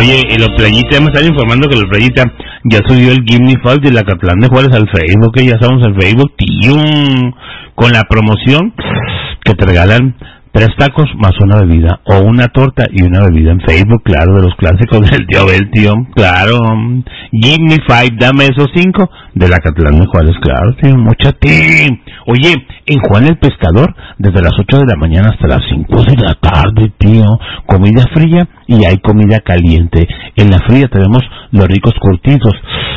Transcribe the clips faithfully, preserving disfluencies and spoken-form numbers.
Oye, y los playitas, me están informando que los playitas ya subió el Give Me Five de la Catlán de Juárez al Facebook, que ya estamos en Facebook, tío, con la promoción que te regalan tres tacos más una bebida, o una torta y una bebida en Facebook, claro, de los clásicos del tío Abel, tío, claro. Give Me Five, dame esos cinco, de la Catlán de Juárez, claro, tío, mochate. Oye, en Juan el Pescador, desde las ocho de la mañana hasta las cinco de la tarde, tío, comida fría y hay comida caliente. En la fría tenemos los ricos curtidos.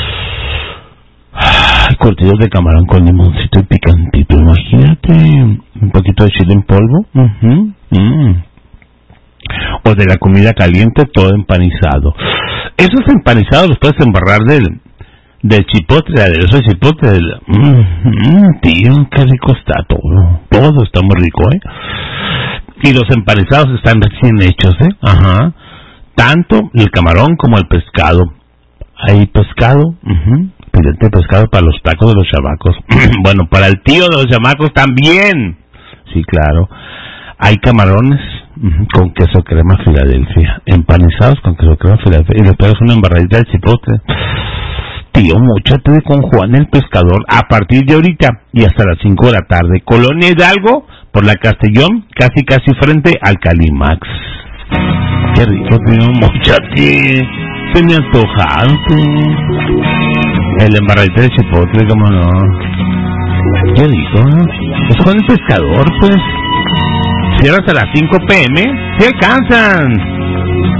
Ay, curtidos de camarón con limoncito y picantito, imagínate. Un poquito de chile en polvo. Uh-huh. Mm. O de la comida caliente, todo empanizado. Esos empanizados los puedes embarrar del del chipotle, del aderezo de chipotle. Del... Mm, mm, tío, qué rico está todo. Todo está muy rico, ¿eh? Y los empanizados están recién hechos, ¿eh? Ajá. Tanto el camarón como el pescado. Hay pescado, uh-huh. Filete de pescado para los tacos de los chamacos. Bueno, para el tío de los chamacos también. Sí, claro. Hay camarones uh-huh, con queso crema Filadelfia, empanizados con queso crema Filadelfia, y le pegas una embarradita de chipotle. Tío, móchate con Juan el Pescador a partir de ahorita y hasta las cinco de la tarde. Colonia Hidalgo, por la Castellón, casi casi frente al Calimax. Qué rico, tío, móchate. Se me antojaste. El embarradita de chipotle, como no. Qué rico, ¿no? Es Juan el Pescador, pues. Cierras a las cinco pe eme. ¡Sí alcanzan!